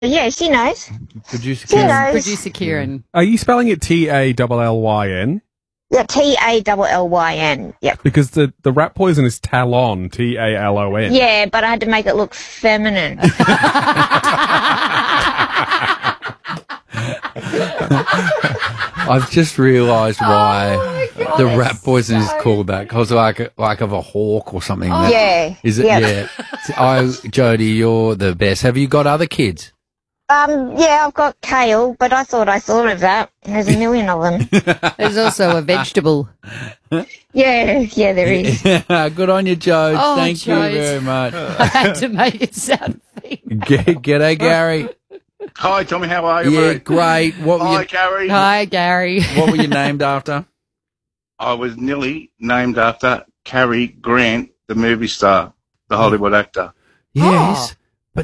Yeah, she knows. Producer She Kieran. knows. Producer Kieran. Are you spelling it Tallyn? Yeah, Tallyn. Yep. Because the rat poison is Talon, Talon. Yeah, but I had to make it look feminine. I've just realised why the rat poison is called that. Because like of a hawk or something. Yeah. Is it? Yep. Yeah. Jody, you're the best. Have you got other kids? Yeah, I've got kale, but I thought of that. There's a million of them. There's also a vegetable. Yeah, there is. Good on you, Jode. Oh, Thank Jode. you very much. I had to make it sound female. G'day, Gary. Hi, Tommy. How are you, Yeah, mate? great. What were Hi, you? Gary. Hi, Gary. What were you named after? I was nearly named after Cary Grant, the movie star, the Hollywood actor. Yes,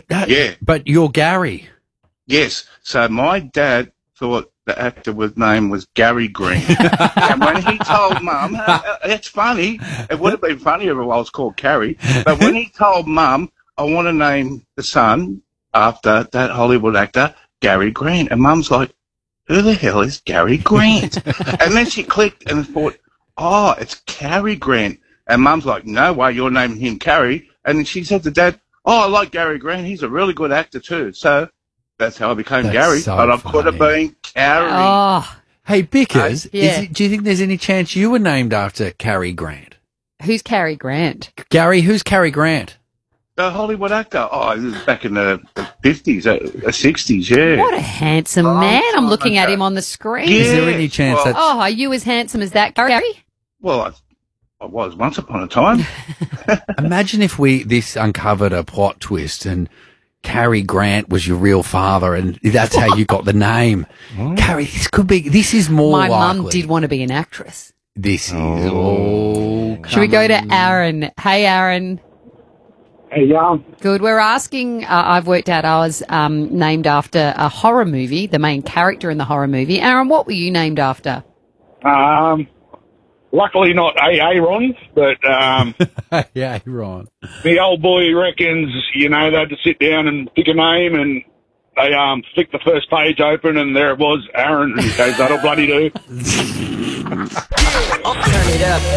but you're Gary. Yes. So my dad thought the actor name was Gary Grant. And when he told Mum, it's funny. It would have been funnier if I was called Carrie. But when he told Mum, I want to name the son after that Hollywood actor, Gary Grant. And Mum's like, who the hell is Gary Grant? And then she clicked and thought, oh, it's Cary Grant. And Mum's like, no way, you're naming him Carrie. And then she said to Dad, oh, I like Gary Grant. He's a really good actor too. So that's how I became That's Gary. so But I could have funny. been Carrie. Oh, Hey, Bickers, Yeah. do you think there's any chance you were named after Cary Grant? who's Cary Grant? Gary, who's Cary Grant? The Hollywood actor. Oh, this is back in the 50s, 60s, yeah. What a handsome man. I'm looking at him on the screen. Yeah. Is there any chance well- that's... Oh, are you as handsome as that, Gary? Well, I was once upon a time. Imagine if this uncovered a plot twist and Cary Grant was your real father and that's how you got the name. Cary, this is more My likely. mum did want to be an actress. This is all... Should we go to Aaron? Hey, Aaron. Hey, yeah. Good. We're asking, I've worked out I was named after a horror movie, the main character in the horror movie. Aaron, what were you named after? Luckily not Aaron, but Yeah, Ron. the old boy reckons, they had to sit down and pick a name, and they flicked the first page open, and there it was, Aaron. And he goes, that'll bloody do. Turn it up.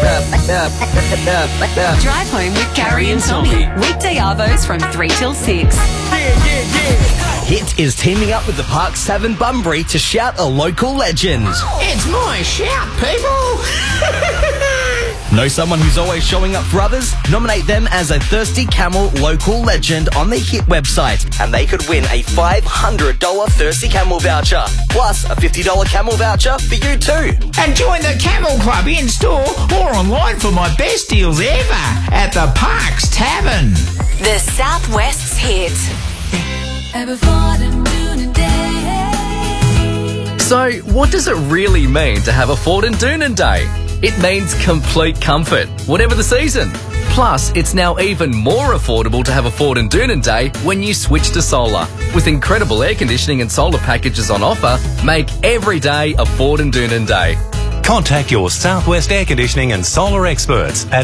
Drive home with Carrie and Tommy. Weekday arvos from 3 till 6. Hit is teaming up with the Parks Tavern Bunbury to shout a local legend. It's my shout, people! Know someone who's always showing up for others? Nominate them as a Thirsty Camel local legend on the Hit website, and they could win a $500 Thirsty Camel voucher, plus a $50 Camel voucher for you too. And join the Camel Club in store or online for my best deals ever at the Parks Tavern. The Southwest's hit. So, what does it really mean to have a Ford and Doonan Day? It means complete comfort, whatever the season. Plus, it's now even more affordable to have a Ford and Doonan Day when you switch to solar. With incredible air conditioning and solar packages on offer, make every day a Ford and Doonan Day. Contact your Southwest Air Conditioning and Solar experts at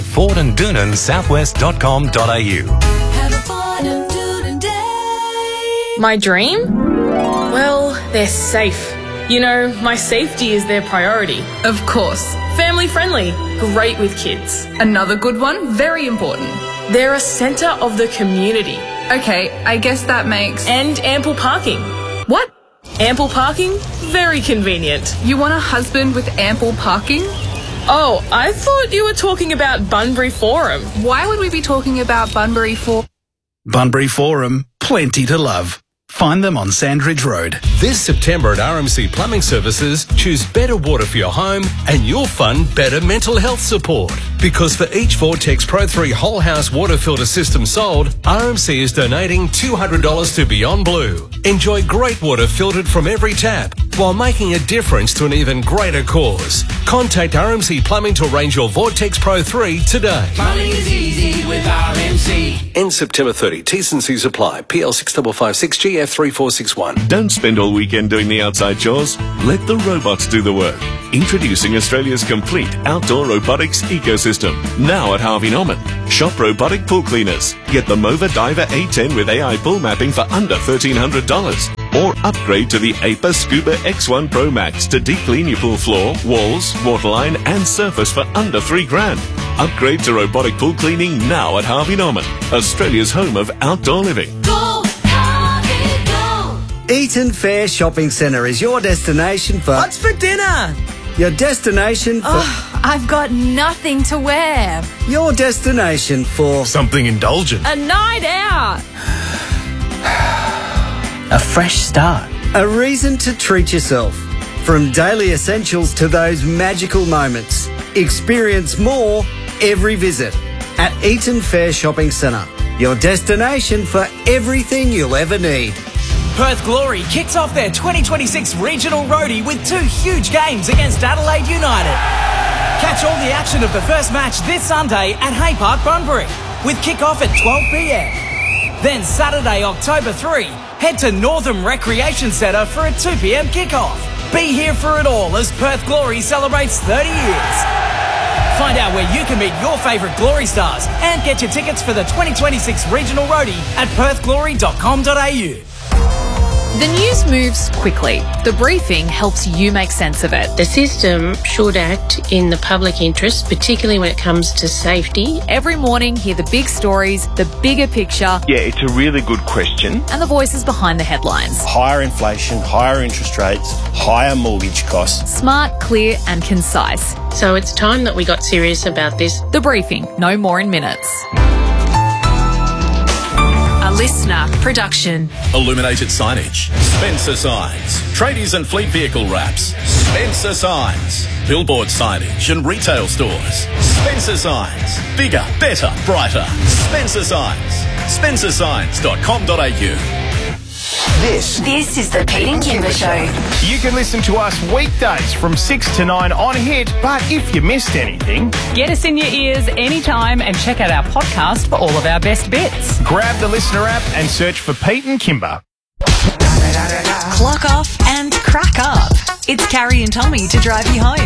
FordandDoonanSouthwest.com.au. My dream? Well, they're safe. My safety is their priority. Of course. Family friendly. Great with kids. Another good one, very important. They're a centre of the community. Okay, I guess that makes... And ample parking. What? Ample parking? Very convenient. You want a husband with ample parking? Oh, I thought you were talking about Bunbury Forum. Why would we be talking about Bunbury Forum? Bunbury Forum, plenty to love. Find them on Sandridge Road. This September at RMC Plumbing Services, choose better water for your home and you'll fund better mental health support. Because for each Vortex Pro 3 whole house water filter system sold, RMC is donating $200 to Beyond Blue. Enjoy great water filtered from every tap. while making a difference to an even greater cause. Contact RMC Plumbing to arrange your Vortex Pro 3 today. Plumbing is easy with RMC. End September 30. T's and C's apply. PL 6556GF3461. Don't spend all weekend doing the outside chores. Let the robots do the work. Introducing Australia's complete outdoor robotics ecosystem. Now at Harvey Norman. Shop robotic pool cleaners. Get the Mova Diver A10 with AI pool mapping for under $1,300. Or upgrade to the APA Scuba X1 Pro Max to deep clean your pool floor, walls, waterline and surface for under $3,000. Upgrade to robotic pool cleaning now at Harvey Norman, Australia's home of outdoor living. Go, Harvey, go! Eaton Fair Shopping Centre is your destination for... What's for dinner? Your destination for... Oh, I've got nothing to wear. Your destination for... Something indulgent. A night out. A fresh start. A reason to treat yourself. From daily essentials to those magical moments. Experience more every visit at Eaton Fair Shopping Centre. Your destination for everything you'll ever need. Perth Glory kicks off their 2026 regional roadie with 2 huge games against Adelaide United. Catch all the action of the first match this Sunday at Hay Park, Bunbury, with kick-off at 12 p.m. Then Saturday, October 3, head to Northam Recreation Centre for a 2 p.m. kick-off. Be here for it all as Perth Glory celebrates 30 years. Find out where you can meet your favourite Glory stars and get your tickets for the 2026 regional roadie at perthglory.com.au. The news moves quickly. The briefing helps you make sense of it. The system should act in the public interest, particularly when it comes to safety. Every morning, hear the big stories, the bigger picture. Yeah, it's a really good question. And the voices behind the headlines. Higher inflation, higher interest rates, higher mortgage costs. Smart, clear and concise. So it's time that we got serious about this. The briefing, no more in minutes. Listener production. Illuminated signage, Spencer Signs. Tradies and fleet vehicle wraps, Spencer Signs. Billboard signage and retail stores, Spencer Signs. Bigger, better, brighter, Spencer Signs. spencersigns.com.au. This is the Pete and Kimber Show. You can listen to us weekdays from 6 to 9 on Hit, but if you missed anything... Get us in your ears anytime and check out our podcast for all of our best bits. Grab the Listener app and search for Pete and Kimber. Clock off and crack up. It's Carrie and Tommy to drive you home.